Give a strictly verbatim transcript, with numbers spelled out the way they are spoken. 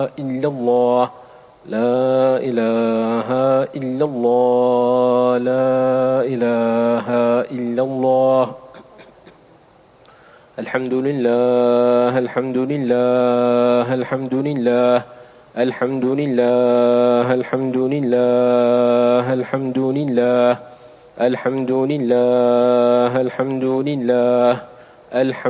إلا الله لا إله إلا الله لا إله إلا الله الحمد لله الحمد لله الحمد لله الحمد لله الحمد لله الحمد لله الحمد لله الحمد لله الحمد